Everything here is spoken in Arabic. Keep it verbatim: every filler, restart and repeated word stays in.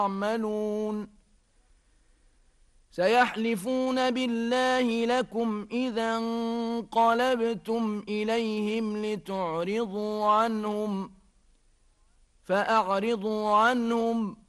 يعملون سيحلفون بالله لكم إذا انقلبتم إليهم لتعرضوا عنهم فأعرضوا عنهم